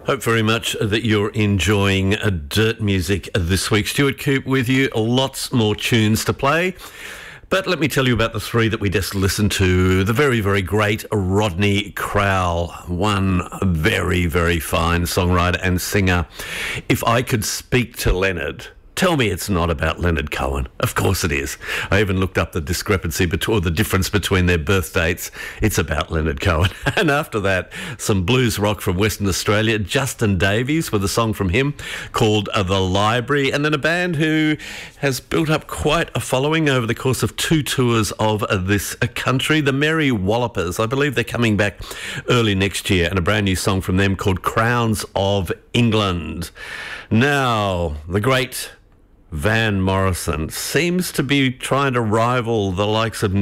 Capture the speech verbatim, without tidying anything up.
Hope very much that you're enjoying uh, Dirt Music this week. Stuart Coop with you. Lots more tunes to play. But let me tell you about the three that we just listened to. The very, very great Rodney Crowell, one very, very fine songwriter and singer. If I Could Speak to Leonard, tell me it's not about Leonard Cohen. Of course it is. I even looked up the discrepancy between, or the difference between their birth dates. It's about Leonard Cohen. And after that, some blues rock from Western Australia. Justin Davies with a song from him called uh, The Library. And then a band who has built up quite a following over the course of two tours of uh, this uh, country. The Merry Wallopers. I believe they're coming back early next year. And a brand new song from them called Crowns of England. Now, the great Van Morrison seems to be trying to rival the likes of